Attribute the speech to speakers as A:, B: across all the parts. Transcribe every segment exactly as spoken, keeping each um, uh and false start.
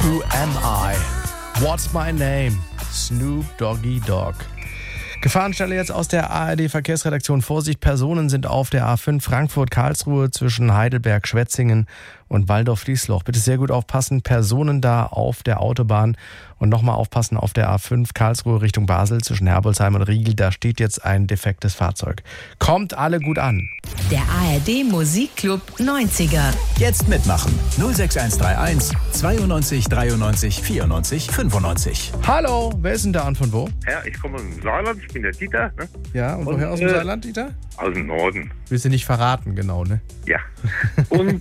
A: Who am I? What's my name? Snoop Doggy Dogg. Gefahrenstelle jetzt aus der A R D-Verkehrsredaktion. Vorsicht, Personen sind auf der A fünf Frankfurt-Karlsruhe zwischen Heidelberg-Schwetzingen und Waldorf-Liesloch. Bitte sehr gut aufpassen, Personen da auf der Autobahn. Und nochmal aufpassen auf der A fünf Karlsruhe Richtung Basel zwischen Herbolzheim und Riegel. Da steht jetzt ein defektes Fahrzeug. Kommt alle gut an.
B: Der A R D Musikclub neunziger.
C: Jetzt mitmachen. null sechs eins drei eins zweiundneunzig dreiundneunzig vierundneunzig fünfundneunzig.
A: Hallo, wer ist denn da und von wo?
D: Ja, ich komme aus dem Saarland, ich bin der Dieter. Ne?
A: Ja, und, und woher aus dem äh, Saarland, Dieter?
D: Aus dem Norden.
A: Willst du nicht verraten, genau, ne?
D: Ja. Und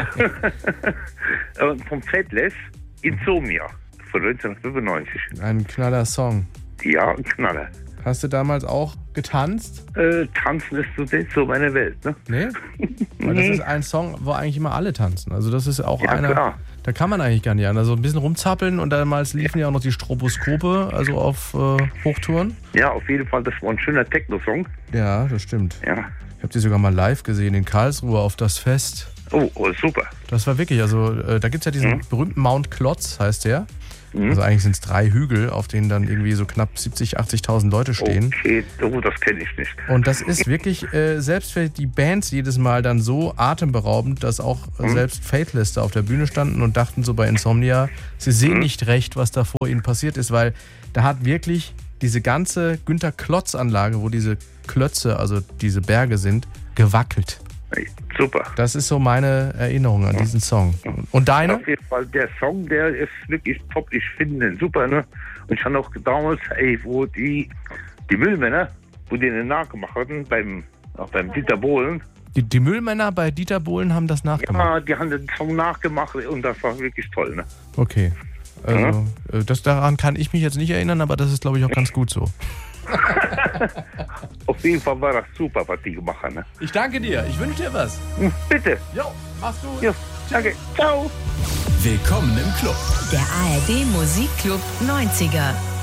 D: vom Fetless Insomnia von neunzehnhundertfünfundneunzig.
A: Ein knaller Song.
D: Ja, ein Knaller.
A: Hast du damals auch getanzt?
D: Äh, tanzen ist so, so meine Welt, ne?
A: Nee? Weil das ist ein Song, wo eigentlich immer alle tanzen. Also das ist auch
D: ja,
A: einer,
D: klar.
A: Da kann man eigentlich gar nicht an. Also ein bisschen rumzappeln und damals liefen ja, ja auch noch die Stroboskope, also auf äh, Hochtouren.
D: Ja, auf jeden Fall, das war ein schöner Techno-Song.
A: Ja, das stimmt.
D: Ja.
A: Ich habe die sogar mal live gesehen in Karlsruhe auf das Fest.
D: Oh, oh super.
A: Das war wirklich, also äh, da gibt es ja diesen mhm. berühmten Mount Klotz, heißt der.
D: Mhm.
A: Also eigentlich sind es drei Hügel, auf denen dann irgendwie so knapp siebzigtausend, achtzigtausend Leute stehen.
D: Okay, oh, das kenne ich nicht.
A: Und das ist wirklich, äh, selbst für die Bands jedes Mal dann so atemberaubend, dass auch mhm. selbst Faithless da auf der Bühne standen und dachten so bei Insomnia, sie sehen mhm. nicht recht, was da vor ihnen passiert ist, weil da hat wirklich diese ganze Günter Klotz-Anlage, wo diese Klötze, also diese Berge sind, gewackelt.
D: Super.
A: Das ist so meine Erinnerung an diesen Song. Und deine?
D: Auf jeden Fall, der Song, der ist wirklich top. Ich finde den super, ne? Und ich habe auch damals, ey, wo die, die Müllmänner, wo die den nachgemacht hatten, beim, auch beim Dieter Bohlen.
A: Die, die Müllmänner bei Dieter Bohlen haben das nachgemacht?
D: Ja, die haben den Song nachgemacht und das war wirklich toll, ne?
A: Okay. Also, ja. das, daran kann ich mich jetzt nicht erinnern, aber das ist, glaube ich, auch ganz gut so.
D: Auf jeden Fall war das super, was die gemacht haben. Ne?
A: Ich danke dir. Ich wünsche dir was.
D: Bitte.
A: Jo, mach's gut.
D: Jo, danke. Ciao.
C: Willkommen im Club.
B: Der A R D Musikclub neunziger.